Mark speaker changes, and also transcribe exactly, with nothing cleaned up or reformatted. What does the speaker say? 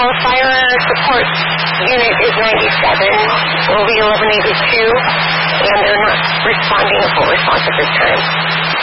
Speaker 1: Well, fire support unit is ninety-seven. We'll be eleven eighty-two, and they're not responding at full response at this time.